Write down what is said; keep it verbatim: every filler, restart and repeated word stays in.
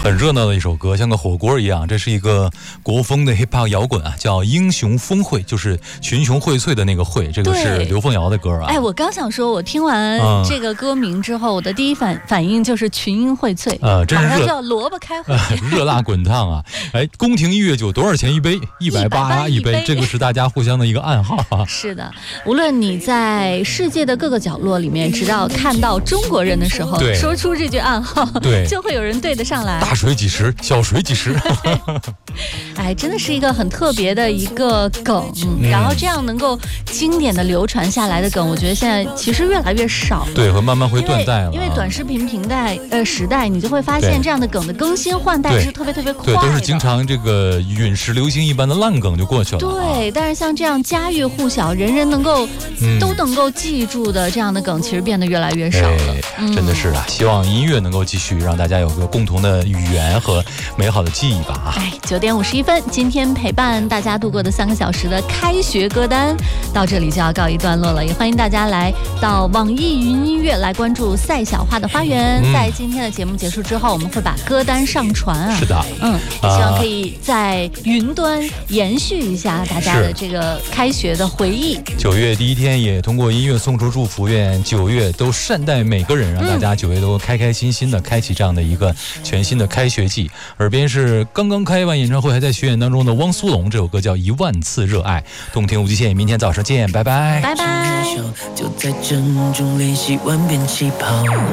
很热闹的一首歌，像个火锅一样。这是一个国风的 hip hop 摇滚啊，叫《英雄峰会》，就是群雄荟萃的那个会。这个是刘凤瑶的歌啊。 哎，我刚想说，我听完这个歌名之后，嗯、我的第一反反应就是群英荟萃， 呃，真是马上就要萝卜开会， 呃、热辣滚烫啊！哎，宫廷御乐酒多少钱一杯？一百八一杯，这个是大家互相的一个暗号啊。 是的，无论你在世界的各个角落里面，只要看到中国人的时候，说出这句暗号， 对， 就会有人对得上来。 大水几十，小水几十。 哎，真的是一个很特别的一个梗，嗯、然后这样能够经典的流传下来的梗，我觉得现在其实越来越少了。 对，会慢慢会断代了。 因为短视频平代呃时代，你就会发现这样的梗的更新换代是特别特别快的。 对，都是经常这个陨石流星一般的烂梗就过去了。 对，但是像这样家喻户晓、人人能够、嗯、都能够记住的这样的梗，其实变得越来越少了。 哎嗯、真的是啊，希望音乐能够继续让大家有个共同的语言和美好的记忆吧。 哎，九点五十一分，今天陪伴大家度过的三个小时的开学歌单到这里就要告一段落了，也欢迎大家来到网易云音乐来关注赛小花的花园。嗯、在今天的节目结束之后，我们会把歌单上传啊。 是的， 嗯，也希望可以在云端延续一下大家的这个开学的回忆。 九月第一天也通过音乐送出祝福，愿九月都善待每个人，让大家九月都开开心心的开启这样的一个全新的开学季。耳边是刚刚开完演唱会还在巡演当中的汪苏泷，这首歌叫《一万次热爱》，动听无极限。明天早上见，拜拜， 拜拜。 就在正中练习万遍起跑。